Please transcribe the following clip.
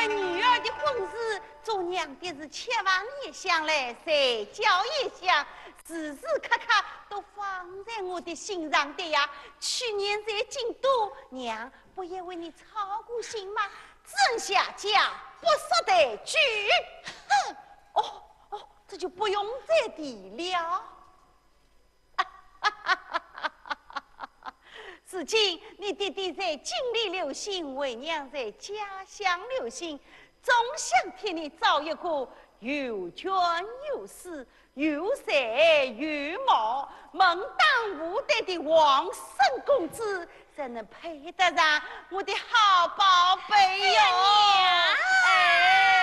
为女儿的婚事，做娘的是千万也想来，谁叫也想，时时刻刻都放在我的心上的呀。去年在京都，娘不也为你操过心吗？真下家不说的句，哼！哦，这就不用再提了。如今你弟弟在京里留心，为娘在家乡留心，总想替你找一个有权有势、有才有貌、门当户对的王孙公子，才能配得上我的好宝贝哟！哎。